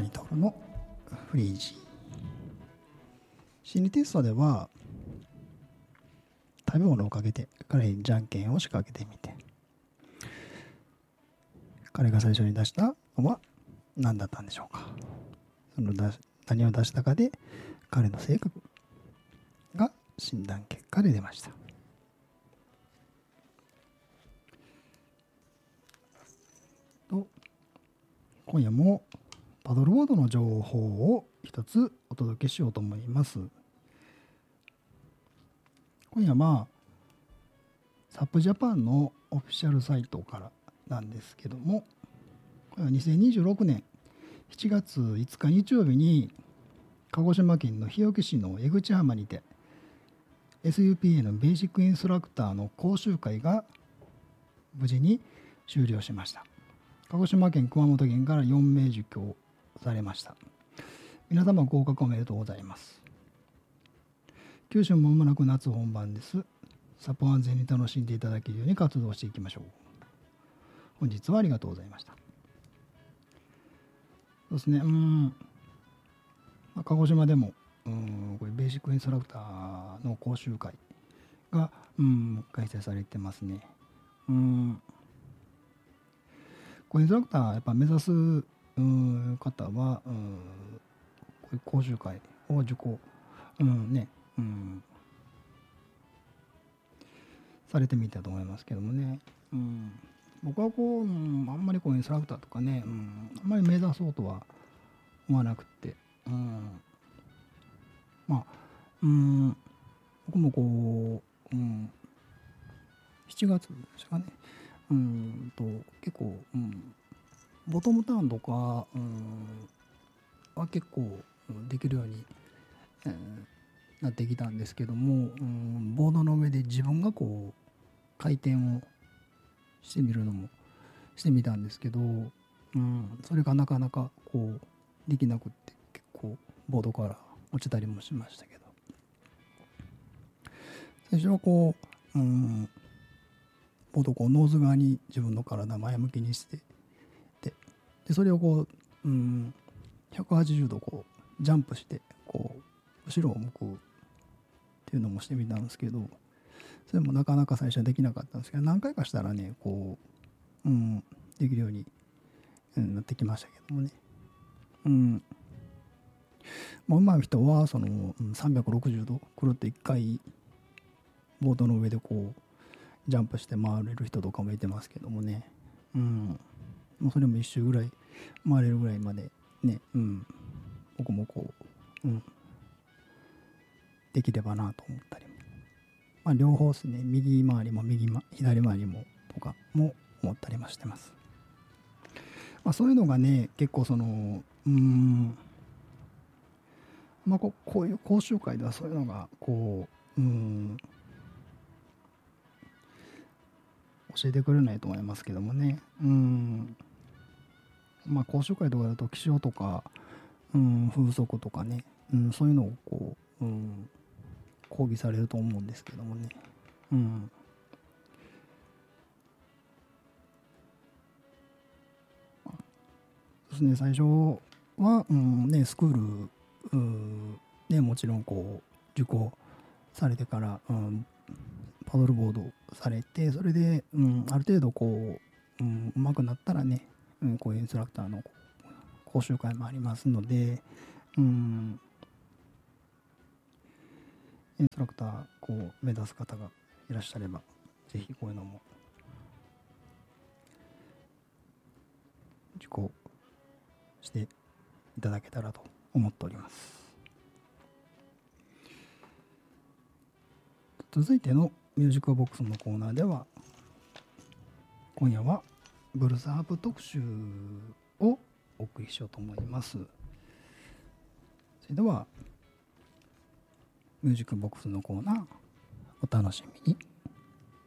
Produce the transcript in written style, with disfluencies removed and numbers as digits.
谷徹のフリージー。心理テストでは食べ物をかけて彼にじゃんけんを仕掛けてみて、彼が最初に出したのは何だったんでしょうか。何を出したかで彼の性格が診断結果で出ました。今夜もパドルボードの情報を一つお届けしようと思います。今夜はサップジャパンのオフィシャルサイトからなんですけども、これは2026年7月5日日曜日に鹿児島県の日置市の江口浜にて SUPA のベーシックインストラクターの講習会が無事に終了しました。鹿児島県熊本県から4名受講されました。皆様合格おめでとうございます。九州も間もなく夏本番です。サポ安全に楽しんでいただけるように活動していきましょう。本日はありがとうございました。そうですね、鹿児島でもこれベーシックインストラクターの講習会が開催されてますね。こうインストラクターやっぱ目指す方はこういう講習会を受講されてみたと思いますけどもね。僕はあんまりこうインストラクターとかね、あんまり目指そうとは思わなくて、僕もこう、7月ですかね、結構、ボトムターンとか、は結構できるように、なってきたんですけども、ボードの上で自分がこう回転をしてみるのもしてみたんですけど、それがなかなかこうできなくって、結構ボードから落ちたりもしましたけど、最初はこう、ボードをこうノーズ側に自分の体前向きにしてでそれをこう、180度こうジャンプしてこう後ろを向くっていうのもしてみたんですけど、それもなかなか最初はできなかったんですけど、何回かしたらねこう、できるようになってきましたけどもね。上手い人はその360度くるって1回ボードの上でこうジャンプして回れる人とかもいてますけどもね。もうそれも1周ぐらい回れるぐらいまでね、僕もこう、できればなと思ったりも、両方ですね、右回りも左回りもとかも思ったりもしてます。そういうのがね結構そのこういう講習会ではそういうのがこう教えてくれないと思いますけどもね。講習会とかだと気象とか、風速とかね、そういうのをこう、講義されると思うんですけどもね。ですね、最初は、スクール、もちろんこう受講されてから、パドルボードされて、それで、ある程度こう、上手くなったらね、こういうインストラクターの講習会もありますので、インストラクターこう目指す方がいらっしゃれば、ぜひこういうのも受講していただけたらと思っております。続いてのミュージックボックスのコーナーでは、今夜はブルースハープ特集をお送りしようと思います。それではミュージックボックスのコーナーお楽しみに。